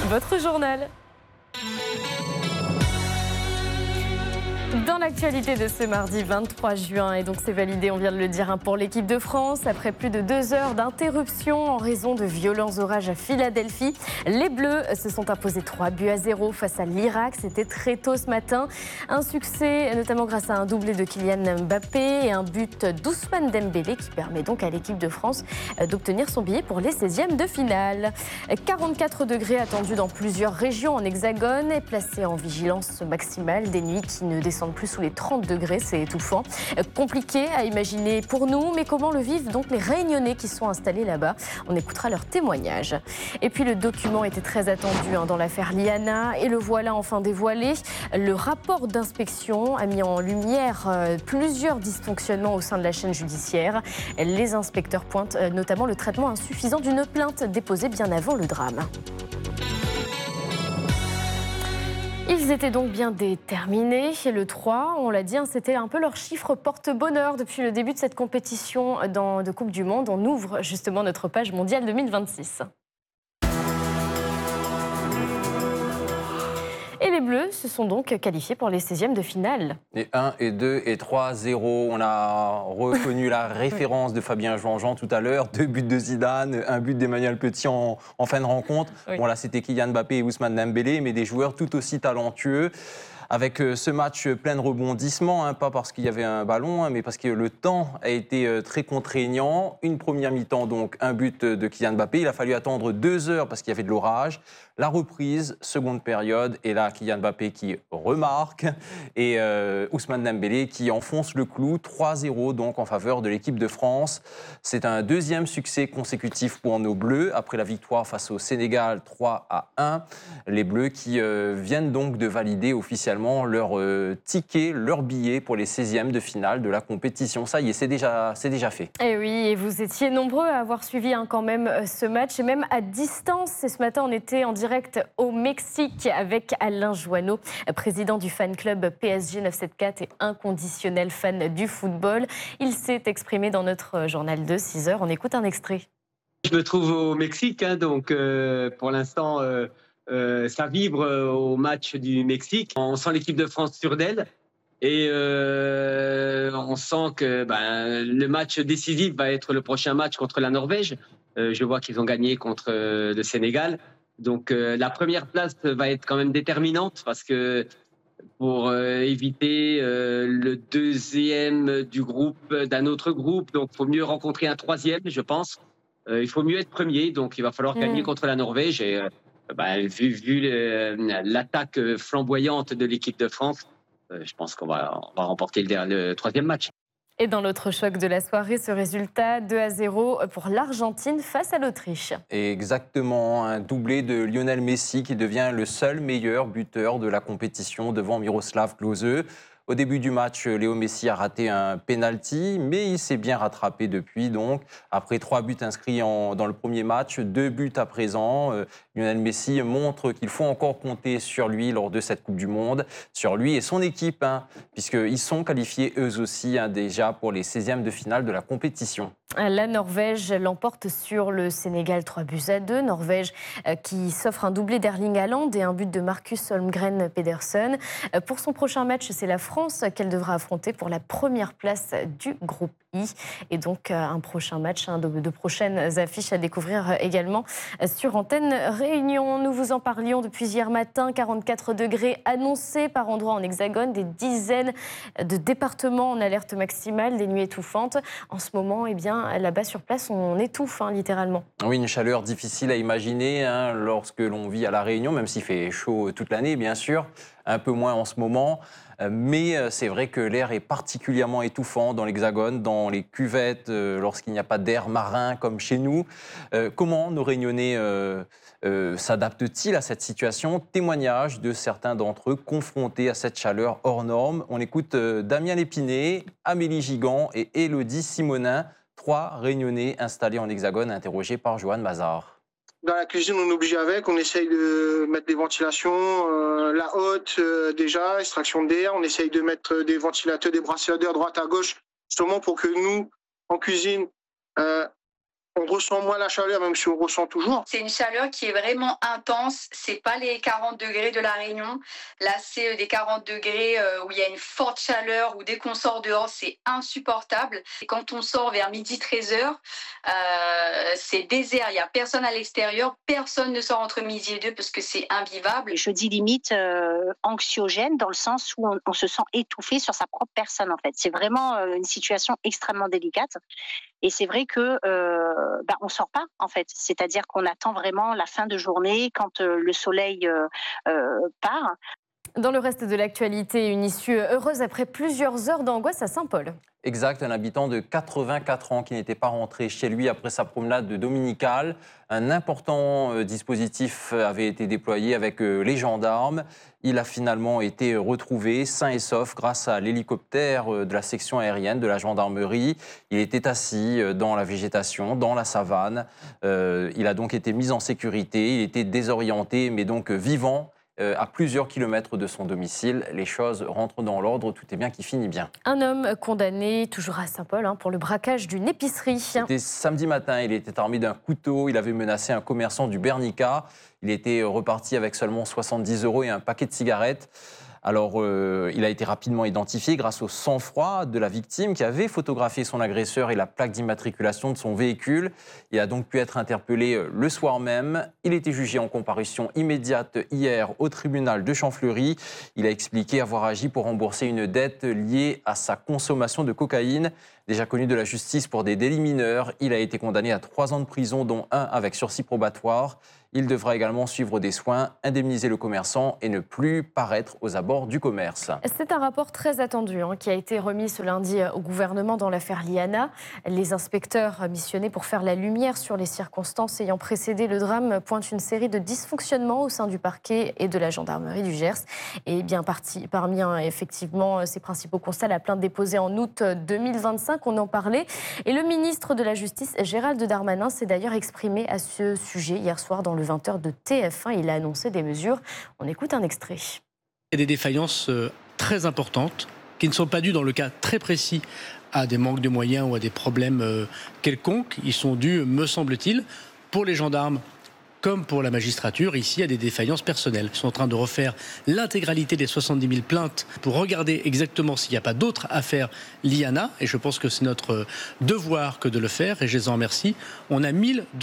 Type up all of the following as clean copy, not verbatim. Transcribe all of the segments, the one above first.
votre journal. Dans l'actualité de ce mardi 23 juin, et donc c'est validé, on vient de le dire, pour l'équipe de France. Après plus de 2 heures d'interruption en raison de violents orages à Philadelphie, les Bleus se sont imposés 3-0 face à l'Irak. C'était très tôt ce matin. Un succès notamment grâce à un doublé de Kylian Mbappé et un but d'Ousmane Dembélé qui permet donc à l'équipe de France d'obtenir son billet pour les 16e de finale. 44 degrés attendus dans plusieurs régions en Hexagone et placés en vigilance maximale. Des nuits qui ne descendent plus sous les 30 degrés, c'est étouffant. Compliqué à imaginer pour nous, mais comment le vivent donc les Réunionnais qui sont installés là-bas? On écoutera leurs témoignages. Et puis le document était très attendu dans l'affaire Liana et le voilà enfin dévoilé. Le rapport d'inspection a mis en lumière plusieurs dysfonctionnements au sein de la chaîne judiciaire. Les inspecteurs pointent notamment le traitement insuffisant d'une plainte déposée bien avant le drame. Ils étaient donc bien déterminés. Le 3, on l'a dit, c'était un peu leur chiffre porte-bonheur depuis le début de cette compétition de Coupe du Monde. On ouvre justement notre page mondiale 2026. Et les Bleus se sont donc qualifiés pour les 16e de finale. Et 1, et 2, et 3-0. On a reconnu la référence de Fabien Jean-Jean tout à l'heure. 2 buts de Zidane, un but d'Emmanuel Petit en fin de rencontre. Oui. Bon, là, c'était Kylian Mbappé et Ousmane Dembélé, mais des joueurs tout aussi talentueux. Avec ce match plein de rebondissements, pas parce qu'il y avait un ballon, mais parce que le temps a été très contraignant. Une première mi-temps, donc un but de Kylian Mbappé. Il a fallu attendre 2 heures parce qu'il y avait de l'orage. La reprise, seconde période, et là, Kylian Mbappé qui remarque et Ousmane Dembélé qui enfonce le clou. 3-0 donc en faveur de l'équipe de France. C'est un deuxième succès consécutif pour nos Bleus après la victoire face au Sénégal 3-1. Les Bleus qui viennent donc de valider officiellement leur ticket, leur billet pour les 16e de finale de la compétition. Ça y est, c'est déjà fait. Et oui, et vous étiez nombreux à avoir suivi quand même ce match, et même à distance. Et ce matin, on était en direct au Mexique avec Alain Joanneau, président du fan club PSG 974 et inconditionnel fan du football. Il s'est exprimé dans notre journal de 6 heures. On écoute un extrait. Je me trouve au Mexique, donc pour l'instant, ça vibre au match du Mexique. On sent l'équipe de France sûre d'elle et on sent que le match décisif va être le prochain match contre la Norvège. Je vois qu'ils ont gagné contre le Sénégal. Donc la première place va être quand même déterminante parce que pour éviter le deuxième du groupe, d'un autre groupe, donc il faut mieux rencontrer un troisième, je pense. Il faut mieux être premier, donc il va falloir gagner contre la Norvège. Et vu l'attaque flamboyante de l'équipe de France, je pense qu'on va remporter le troisième match. Et dans l'autre choc de la soirée, ce résultat 2-0 pour l'Argentine face à l'Autriche. Exactement, un doublé de Lionel Messi qui devient le seul meilleur buteur de la compétition devant Miroslav Klose. Au début du match, Léo Messi a raté un penalty, mais il s'est bien rattrapé depuis. Donc, après 3 buts inscrits dans le premier match, 2 buts à présent, Lionel Messi montre qu'il faut encore compter sur lui lors de cette Coupe du Monde, sur lui et son équipe, puisqu'ils sont qualifiés eux aussi déjà pour les 16e de finale de la compétition. La Norvège l'emporte sur le Sénégal 3-2. Norvège qui s'offre un doublé d'Erling Haaland et un but de Marcus Holmgren Pedersen. Pour son prochain match, c'est la France qu'elle devra affronter pour la première place du groupe I. Et donc un prochain match, de prochaines affiches à découvrir également sur Antenne Réunion. Nous vous en parlions depuis hier matin. 44 degrés annoncés par endroits en Hexagone, des dizaines de départements en alerte maximale, des nuits étouffantes. En ce moment, là-bas sur place, on étouffe littéralement. Oui, une chaleur difficile à imaginer lorsque l'on vit à La Réunion, même s'il fait chaud toute l'année, bien sûr, un peu moins en ce moment. Mais c'est vrai que l'air est particulièrement étouffant dans l'Hexagone, dans les cuvettes, lorsqu'il n'y a pas d'air marin comme chez nous. Comment nos Réunionnais s'adaptent-ils à cette situation? Témoignage de certains d'entre eux confrontés à cette chaleur hors norme. On écoute Damien Lépiné, Amélie Gigant et Élodie Simonin, 3 Réunionnais installés en Hexagone, interrogés par Johan Mazard. Dans la cuisine, on est obligé avec, on essaye de mettre des ventilations, la haute déjà, extraction d'air, on essaye de mettre des ventilateurs, des brasseurs d'air droite à gauche, justement pour que nous, en cuisine, On ressent moins la chaleur, même si on ressent toujours. C'est une chaleur qui est vraiment intense. C'est pas les 40 degrés de La Réunion. Là, c'est des 40 degrés où il y a une forte chaleur, où dès qu'on sort dehors, c'est insupportable. Et quand on sort vers midi, 13h, c'est désert. Il n'y a personne à l'extérieur. Personne ne sort entre midi et 2 parce que c'est invivable. Je dis limite anxiogène dans le sens où on se sent étouffé sur sa propre personne, en fait. C'est vraiment une situation extrêmement délicate. Et c'est vrai que on sort pas, en fait. C'est-à-dire qu'on attend vraiment la fin de journée quand le soleil part. Dans le reste de l'actualité, une issue heureuse après plusieurs heures d'angoisse à Saint-Paul. Exact, un habitant de 84 ans qui n'était pas rentré chez lui après sa promenade dominicale. Un important dispositif avait été déployé avec les gendarmes. Il a finalement été retrouvé sain et sauf grâce à l'hélicoptère de la section aérienne de la gendarmerie. Il était assis dans la végétation, dans la savane. Il a donc été mis en sécurité. Il était désorienté, mais donc vivant. À plusieurs kilomètres de son domicile. Les choses rentrent dans l'ordre, tout est bien qui finit bien. Un homme condamné, toujours à Saint-Paul, pour le braquage d'une épicerie. C'était samedi matin, il était armé d'un couteau, il avait menacé un commerçant du Bernica. Il était reparti avec seulement 70 € et un paquet de cigarettes. Alors, il a été rapidement identifié grâce au sang-froid de la victime qui avait photographié son agresseur et la plaque d'immatriculation de son véhicule. Il a donc pu être interpellé le soir même. Il a été jugé en comparution immédiate hier au tribunal de Champfleury. Il a expliqué avoir agi pour rembourser une dette liée à sa consommation de cocaïne. Déjà connu de la justice pour des délits mineurs, il a été condamné à 3 ans de prison, dont 1 avec sursis probatoire. Il devra également suivre des soins, indemniser le commerçant et ne plus paraître aux abords du commerce. C'est un rapport très attendu qui a été remis ce lundi au gouvernement dans l'affaire Liana. Les inspecteurs missionnés pour faire la lumière sur les circonstances ayant précédé le drame pointent une série de dysfonctionnements au sein du parquet et de la gendarmerie du Gers. Et bien parmi effectivement ces principaux constats, la plainte déposée en août 2025, on en parlait. Et le ministre de la Justice, Gérald Darmanin, s'est d'ailleurs exprimé à ce sujet hier soir dans le 20h de TF1. Il a annoncé des mesures. On écoute un extrait. Il y a des défaillances très importantes qui ne sont pas dues dans le cas très précis à des manques de moyens ou à des problèmes quelconques. Ils sont dus, me semble-t-il, pour les gendarmes comme pour la magistrature, ici, à des défaillances personnelles. Ils sont en train de refaire l'intégralité des 70 000 plaintes pour regarder exactement s'il n'y a pas d'autres affaires Liana. Et je pense que c'est notre devoir que de le faire, et je les en remercie. On a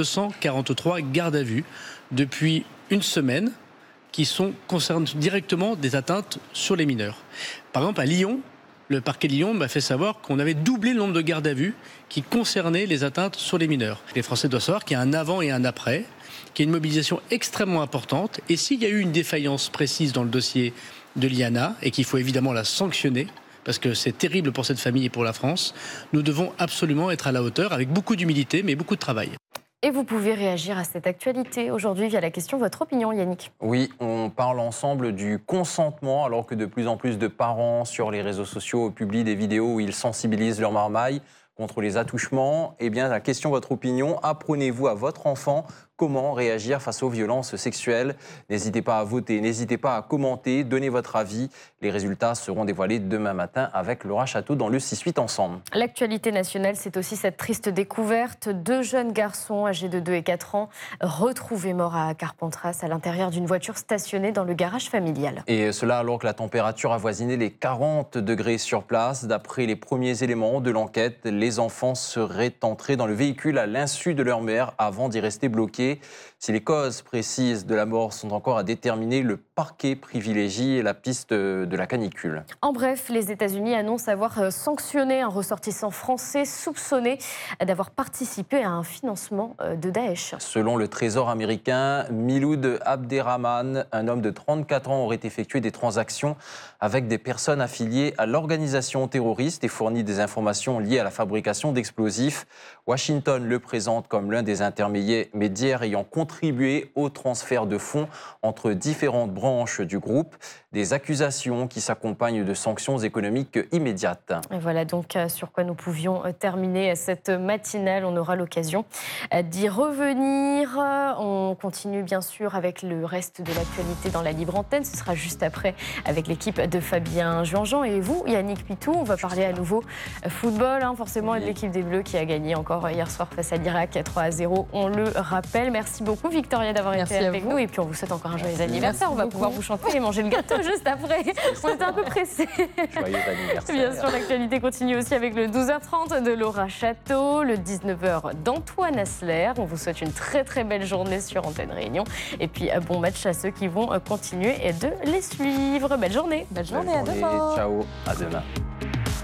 1243 gardes à vue depuis une semaine qui concernent directement des atteintes sur les mineurs. Par exemple, à Lyon, le parquet de Lyon m'a fait savoir qu'on avait doublé le nombre de gardes à vue qui concernaient les atteintes sur les mineurs. Les Français doivent savoir qu'il y a un avant et un après, qu'il y a une mobilisation extrêmement importante. Et s'il y a eu une défaillance précise dans le dossier de Liana, et qu'il faut évidemment la sanctionner, parce que c'est terrible pour cette famille et pour la France, nous devons absolument être à la hauteur, avec beaucoup d'humilité, mais beaucoup de travail. Et vous pouvez réagir à cette actualité aujourd'hui via la question votre opinion, Yannick. Oui, on parle ensemble du consentement, alors que de plus en plus de parents sur les réseaux sociaux publient des vidéos où ils sensibilisent leur marmaille contre les attouchements. Eh bien, la question votre opinion, apprenez-vous à votre enfant comment réagir face aux violences sexuelles? N'hésitez pas à voter, n'hésitez pas à commenter, donnez votre avis. Les résultats seront dévoilés demain matin avec Laura Château dans le 6-8 ensemble. L'actualité nationale, c'est aussi cette triste découverte. 2 jeunes garçons âgés de 2 et 4 ans retrouvés morts à Carpentras à l'intérieur d'une voiture stationnée dans le garage familial. Et cela alors que la température avoisinait les 40 degrés sur place. D'après les premiers éléments de l'enquête, les enfants seraient entrés dans le véhicule à l'insu de leur mère avant d'y rester bloqués. Si les causes précises de la mort sont encore à déterminer, le parquet privilégie la piste de la canicule. En bref, les États-Unis annoncent avoir sanctionné un ressortissant français soupçonné d'avoir participé à un financement de Daesh. Selon le Trésor américain, Miloud Abderrahman, un homme de 34 ans, aurait effectué des transactions avec des personnes affiliées à l'organisation terroriste et fourni des informations liées à la fabrication d'explosifs. Washington le présente comme l'un des intermédiaires ayant contribué au transfert de fonds entre différentes branches du groupe. des accusations qui s'accompagnent de sanctions économiques immédiates. Et voilà donc sur quoi nous pouvions terminer cette matinale. On aura l'occasion d'y revenir. On continue bien sûr avec le reste de l'actualité dans la libre antenne. Ce sera juste après avec l'équipe de Fabien Juanjean. Et vous, Yannick Pitou, on va parler à nouveau football, forcément, et de l'équipe des Bleus qui a gagné encore hier soir face à l'Irak 3-0. On le rappelle. Merci beaucoup, Victoria, d'avoir été avec nous. Et puis on vous souhaite encore un joyeux anniversaire. On va pouvoir vous chanter et manger le gâteau juste après. On était un peu pressés. Joyeux anniversaire. Bien sûr, l'actualité continue aussi avec le 12h30 de Laura Château, le 19h d'Antoine Asler. On vous souhaite une très très belle journée sur Antenne Réunion. Et puis bon match à ceux qui vont continuer de les suivre. Belle journée. Belle journée, à demain. Ciao, à demain.